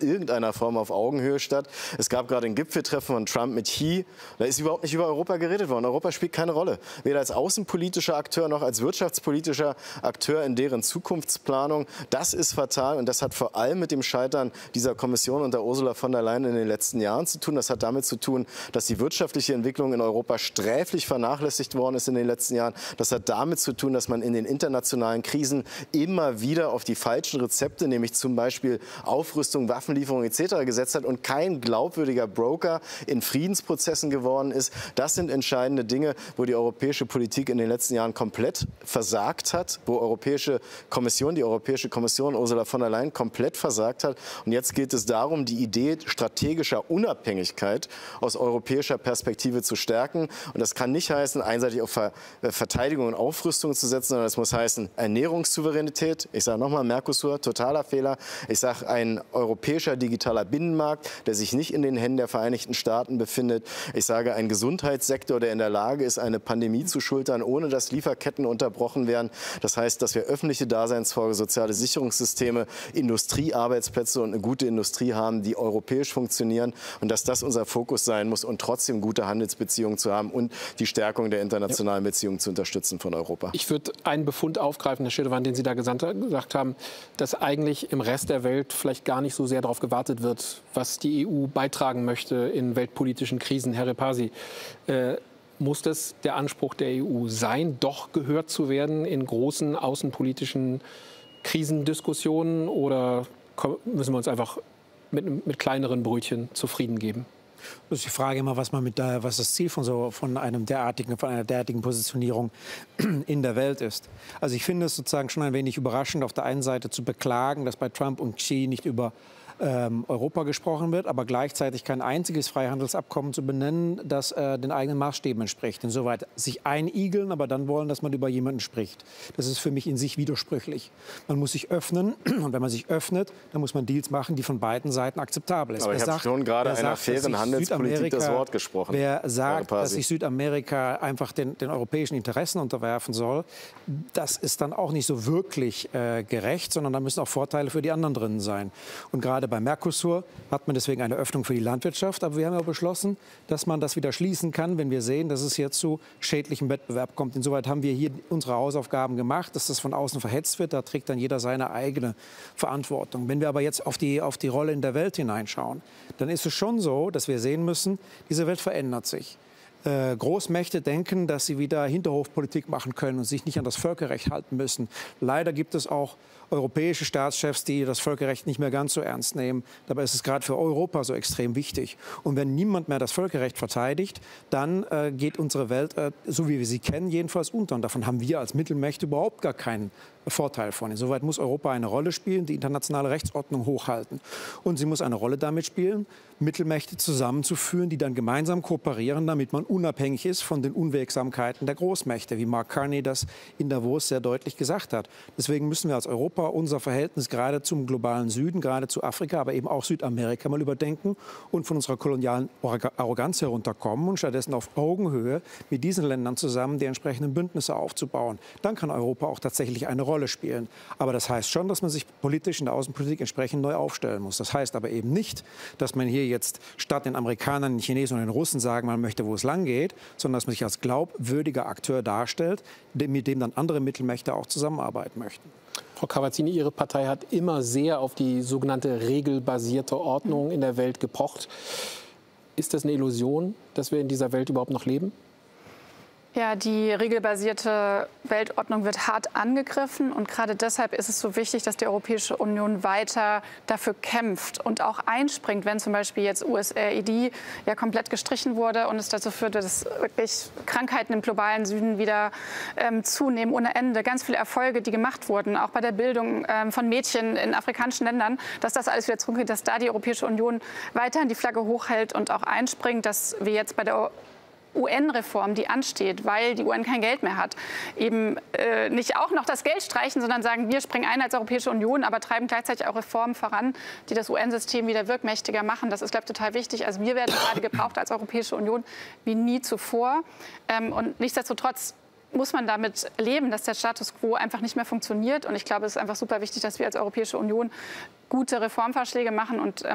irgendeiner Form auf Augenhöhe statt. Es gab gerade ein Gipfeltreffen von Trump mit Xi. Da ist überhaupt nicht über Europa geredet worden. Europa spielt keine Rolle. Weder als außenpolitischer Akteur noch als wirtschaftspolitischer Akteur in deren Zukunftsplanung. Das ist fatal und das hat vor allem mit dem Scheitern dieser Kommission unter Ursula von der Leyen in den letzten Jahren zu tun. Das hat damit zu tun, dass die wirtschaftliche Entwicklung in Europa sträflich vernachlässigt worden ist in den letzten Jahren. Das hat damit zu tun, dass man in den internationalen Krisen immer wieder auf die falschen Rezepte, nämlich zum Beispiel Aufrüstung, Waffenlieferung etc. gesetzt hat und kein glaubwürdiger Broker in Friedensprozessen geworden ist. Das sind entscheidende Dinge, wo die europäische Politik in den letzten Jahren komplett versagt hat, wo die Europäische Kommission Ursula von der Leyen komplett versagt hat. Und jetzt geht es darum, die Idee strategischer Unabhängigkeit aus europäischer Perspektive zu stärken. Und das kann nicht heißen, einseitig auf Verteidigung und Aufrüstung zu setzen, sondern es muss heißen Ernährungssouveränität. Ich sage nochmal, Mercosur, totaler Fehler. Ich sage, ein europäischer digitaler Binnenmarkt, der sich nicht in den Händen der Vereinigten Staaten befindet. Ich sage, ein Gesundheitssektor, der in der Lage ist, eine Pandemie zu schultern, ohne dass Lieferketten unterbrochen werden. Das heißt, dass wir öffentliche Daseinsvorsorge, soziale Sicherungssysteme, Industriearbeitsplätze und eine gute Industrie haben, die europäisch funktionieren und dass das unser Fokus sein muss und trotzdem gute Handelsbeziehungen zu haben und die Stärkung der internationalen Beziehungen zu unterstützen von Europa. Ich würde einen Befund aufgreifen, Herr Schirdewan, den Sie da gesagt haben, dass eigentlich im Rest der Welt vielleicht gar nicht so sehr darauf gewartet wird, was die EU beitragen möchte in weltpolitischen Krisen. Herr Repasi, muss das der Anspruch der EU sein, doch gehört zu werden in großen außenpolitischen Krisendiskussionen, oder müssen wir uns einfach mit kleineren Brötchen zufrieden geben? Das ist die Frage immer, was das Ziel von einer derartigen Positionierung in der Welt ist. Also ich finde es sozusagen schon ein wenig überraschend, auf der einen Seite zu beklagen, dass bei Trump und Xi nicht über Europa gesprochen wird, aber gleichzeitig kein einziges Freihandelsabkommen zu benennen, das den eigenen Maßstäben entspricht. Insoweit sich einigeln, aber dann wollen, dass man über jemanden spricht. Das ist für mich in sich widersprüchlich. Man muss sich öffnen und wenn man sich öffnet, dann muss man Deals machen, die von beiden Seiten akzeptabel sind. Aber ich habe schon gerade einer fairen Handelspolitik das Wort gesprochen. Wer sagt, dass sich Südamerika einfach den europäischen Interessen unterwerfen soll, das ist dann auch nicht so wirklich gerecht, sondern da müssen auch Vorteile für die anderen drin sein. Und gerade bei Mercosur hat man deswegen eine Öffnung für die Landwirtschaft. Aber wir haben ja beschlossen, dass man das wieder schließen kann, wenn wir sehen, dass es hier zu schädlichem Wettbewerb kommt. Insoweit haben wir hier unsere Hausaufgaben gemacht, dass das von außen verhetzt wird. Da trägt dann jeder seine eigene Verantwortung. Wenn wir aber jetzt auf die Rolle in der Welt hineinschauen, dann ist es schon so, dass wir sehen müssen, diese Welt verändert sich. Großmächte denken, dass sie wieder Hinterhofpolitik machen können und sich nicht an das Völkerrecht halten müssen. Leider gibt es auch europäische Staatschefs, die das Völkerrecht nicht mehr ganz so ernst nehmen. Dabei ist es gerade für Europa so extrem wichtig. Und wenn niemand mehr das Völkerrecht verteidigt, dann geht unsere Welt, so wie wir sie kennen, jedenfalls unter. Und davon haben wir als Mittelmächte überhaupt gar keinen Vorteil von. Insoweit muss Europa eine Rolle spielen, die internationale Rechtsordnung hochhalten. Und sie muss eine Rolle damit spielen, Mittelmächte zusammenzuführen, die dann gemeinsam kooperieren, damit man unabhängig ist von den Unwegsamkeiten der Großmächte, wie Mark Carney das in Davos sehr deutlich gesagt hat. Deswegen müssen wir als Europa unser Verhältnis gerade zum globalen Süden, gerade zu Afrika, aber eben auch Südamerika mal überdenken und von unserer kolonialen Arroganz herunterkommen und stattdessen auf Augenhöhe mit diesen Ländern zusammen die entsprechenden Bündnisse aufzubauen. Dann kann Europa auch tatsächlich eine Rolle spielen. Aber das heißt schon, dass man sich politisch in der Außenpolitik entsprechend neu aufstellen muss. Das heißt aber eben nicht, dass man hier jetzt statt den Amerikanern, den Chinesen und den Russen sagen, man möchte, wo es lang geht, sondern dass man sich als glaubwürdiger Akteur darstellt, mit dem dann andere Mittelmächte auch zusammenarbeiten möchten. Frau Cavazzini, Ihre Partei hat immer sehr auf die sogenannte regelbasierte Ordnung in der Welt gepocht. Ist das eine Illusion, dass wir in dieser Welt überhaupt noch leben? Ja, die regelbasierte Weltordnung wird hart angegriffen. Und gerade deshalb ist es so wichtig, dass die Europäische Union weiter dafür kämpft und auch einspringt, wenn zum Beispiel jetzt USAID ja komplett gestrichen wurde und es dazu führte, dass wirklich Krankheiten im globalen Süden wieder zunehmen ohne Ende. Ganz viele Erfolge, die gemacht wurden, auch bei der Bildung von Mädchen in afrikanischen Ländern, dass das alles wieder zurückgeht, dass da die Europäische Union weiterhin die Flagge hochhält und auch einspringt, dass wir jetzt bei der UN-Reform, die ansteht, weil die UN kein Geld mehr hat, eben nicht auch noch das Geld streichen, sondern sagen, wir springen ein als Europäische Union, aber treiben gleichzeitig auch Reformen voran, die das UN-System wieder wirkmächtiger machen. Das ist, glaube ich, total wichtig. Also wir werden gerade gebraucht als Europäische Union wie nie zuvor. Und nichtsdestotrotz muss man damit leben, dass der Status quo einfach nicht mehr funktioniert. Und ich glaube, es ist einfach super wichtig, dass wir als Europäische Union gute Reformvorschläge machen und